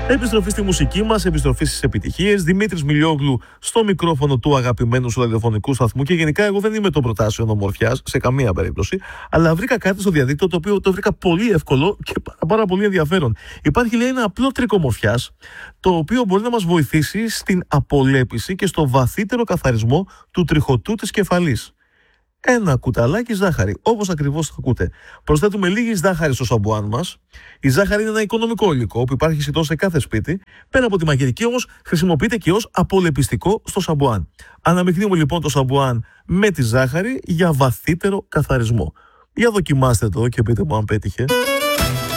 Επιστροφή στη μουσική μας, επιστροφή στις επιτυχίες. Δημήτρης Μιλιόγλου στο μικρόφωνο του αγαπημένου σου ραδιοφωνικού σταθμού. Και γενικά, εγώ δεν είμαι των προτάσεων ομορφιάς σε καμία περίπτωση, αλλά βρήκα κάτι στο διαδίκτυο το οποίο το βρήκα πολύ εύκολο και πάρα πολύ ενδιαφέρον. Υπάρχει, λέει, ένα απλό τρίκο ομορφιάς, το οποίο μπορεί να μας βοηθήσει στην απολέπιση και στο βαθύτερο καθαρισμό του τριχωτού της κεφαλής. Ένα κουταλάκι ζάχαρη, όπως ακριβώς το ακούτε. Προσθέτουμε λίγη ζάχαρη στο σαμπουάν μας. Η ζάχαρη είναι ένα οικονομικό υλικό που υπάρχει σχεδόν σε κάθε σπίτι. Πέρα από τη μαγειρική όμως, χρησιμοποιείται και ως απολεπιστικό στο σαμπουάν. Αναμειγνύουμε λοιπόν το σαμπουάν με τη ζάχαρη για βαθύτερο καθαρισμό. Για δοκιμάστε το και πείτε μου αν πέτυχε.